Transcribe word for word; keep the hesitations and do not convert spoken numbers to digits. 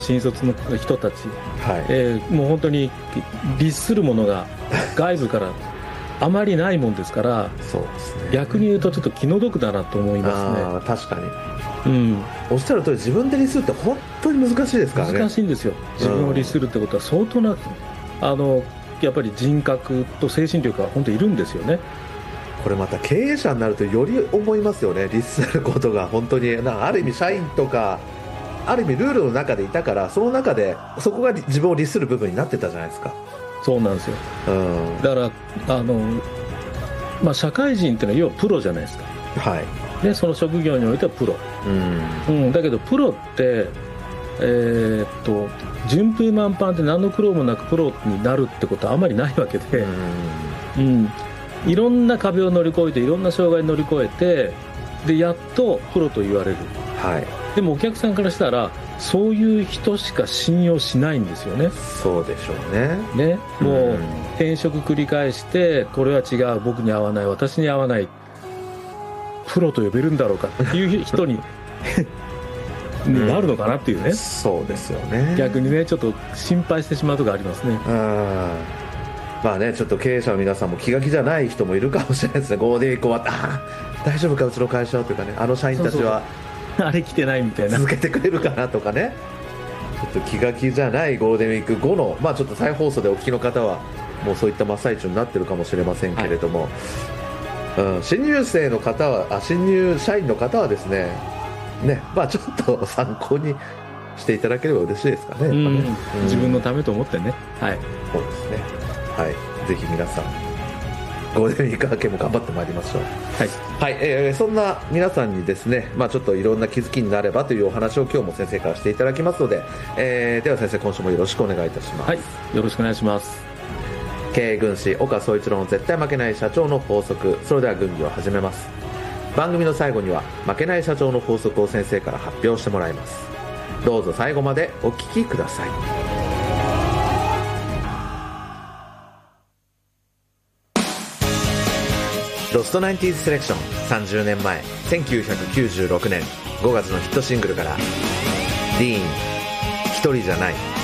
新卒の人たち、 はいえー、もう本当に律するものが外部からあまりないもんですからそうですね、 逆に言うとちょっと気の毒だなと思いますね。 あ確かに、 うん、 おっしゃる通り自分で律するって本当に難しいですからね。 難しいんですよ。自分を律するってことは相当な、あのやっぱり人格と精神力が本当にいるんですよね。 これまた経営者になるとより思いますよね。律することが本当になんかある意味社員とかある意味ルールの中でいたから、その中でそこが自分を律する部分になってたじゃないですか。 そうなんですよ、 うん、 だからあの、まあ、社会人っていうのは要はプロじゃないですか。 はいでその職業においてはプロ、 うんうん、だけどプロって、えー、っと順風満帆で何の苦労もなくプロになるってことはあまりないわけで、うん、いろんな壁を乗り越えていろんな障害を乗り越えてでやっとプロと言われる、 はい、 でもお客さんからしたらそういう人しか信用しないんですよね。 そうでしょうね。 ね、もう転職繰り返してこれは違う、僕に合わない、私に合わない、プロと呼べるんだろうかっていう人にになるのかなっていうね、うん、 そうですよね。 逆にねちょっと心配してしまうところがありますね。 あまあね、ちょっと経営者の皆さんも気が気じゃない人もいるかもしれないですね。ゴールデンウィーク終わって、ああ大丈夫かうちの会社というかね、あの社員たちはそうそうあれ来てないみたいな続けてくれるかなとかね、ちょっと気が気じゃないゴールデンウィーク後の、まあちょっと再放送でお聞きの方はもうそういった真っ最中になってるかもしれませんけれども、はいうん、新入生の方はあ新入社員の方はですねね、まあちょっと参考にしていただければ嬉しいですかね。 うんやっぱねうん、 自分のためと思ってね、はい、 そうですね、はい、ぜひ皆さんゴールデンウィーク明けも頑張ってまいりましょう。 はい、 はいえー、そんな皆さんにですね、まあ、ちょっといろんな気づきになればというお話を今日も先生からしていただきますので、えー、では先生今週もよろしくお願いいたします。 はい、よろしくお願いします。 経営軍師岡総一郎の絶対負けない社長の法則、それでは軍議を始めます。番組の最後には負けない社長の法則を先生から発表してもらいます。どうぞ最後までお聞きください。ロストナインティーズセレクションさんじゅうねんまえせんきゅうひゃくきゅうじゅうろくねんごがつのヒットシングルからディーン一人じゃない。